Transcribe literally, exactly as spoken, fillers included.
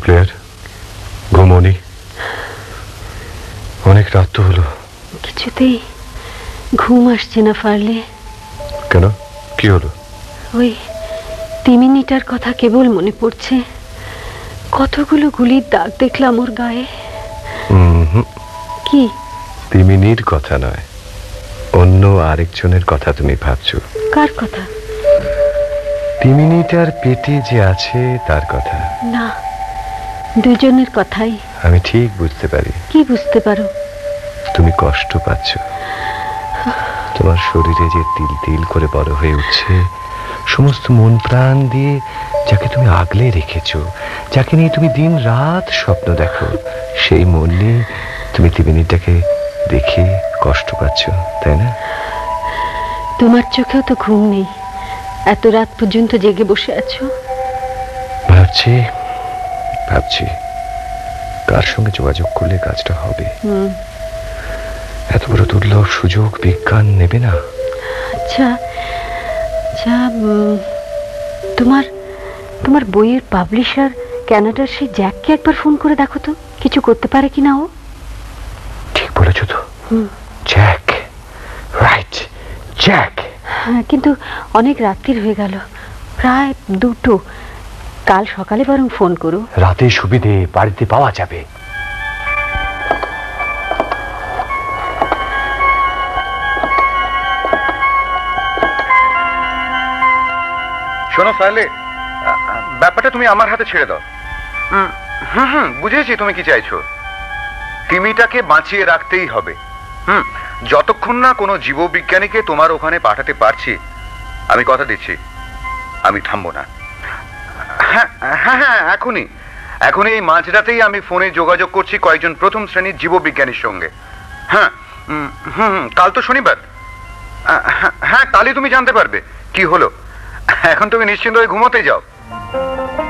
Player ঘুমোনি? অনেক রাত তো হলো। কিছুতেই ঘুম আসছে না ফারলে। কেন, কি হলো? ওই তিমিনিটার কথা কেবল মনে পড়ছে। কতগুলো গুলির দাগ দেখলাম ওর গায়ে। কি? তিমিনির কথা নয়, অন্য আরেকজনের কথা তুমি ভাবছো। কার কথা? তিমিনিটার পেটে যে আছে তার কথা। না, দুজনের কথাই। আমি ঠিক বুঝতে পারি। কি বুঝতে পারো? তুমি কষ্ট পাচ্ছ। তোমার শরীরে যে তিল তিল করে বড় হয়ে উঠছে, সমস্ত মন প্রাণ দিয়ে যাকে তুমি আগলে রেখেছো, যাকে নিয়ে তুমি দিন রাত স্বপ্ন দেখো, সেই মন নিয়ে তুমি তিমিনিটাকে দেখে কষ্ট পাচ্ছ, তাই না? তোমার চোখেও তো ঘুম নেই, এত রাত পর্যন্ত জেগে বসে আছো। ভাবছি ভাবছি কার সঙ্গে যোগাযোগ করলে কাজটা হবে। এত বড় দুর্লভ সুযোগ বিজ্ঞান নেবে না। আচ্ছা আচ্ছা, তোমার তোমার বইয়ের পাবলিশার কানাডার সেই জ্যাককে একবার ফোন করে দেখো তো, কিছু করতে পারে কিনা ও। ঠিক বলেছো তো, জ্যাক, রাইট, জ্যাক। হ্যাঁ, কিন্তু অনেক রাত্রির হয়ে গেল, প্রায় দুটো। কাল সকালে বরং ফোন করো। রাতে সুবিধে বাড়িতে পাওয়া যাবে। শোনো ফাইলে, ব্যাপারটা তুমি আমার হাতে ছেড়ে দাও। হুম হুম বুঝেছি তুমি কি চাইছো। তিমিটাকে বাঁচিয়ে রাখতেই হবে। হুম যতক্ষণ না কোনো জীববিজ্ঞানীকে তোমার ওখানে পাঠাতে পারছি, আমি কথা দিচ্ছি আমি থামবো না। হ্যাঁ হ্যাঁ হ্যাঁ এখনই এখনই এই মাঝরাতেই আমি ফোনে যোগাযোগ করছি কয়েকজন প্রথম শ্রেণীর জীববিজ্ঞানীর সঙ্গে। হ্যাঁ হুম হুম কাল তো শনিবার। হ্যাঁ কালই তুমি জানতে পারবে কি হলো। এখন তুমি নিশ্চিন্ত হয়ে ঘুমোতে যাও।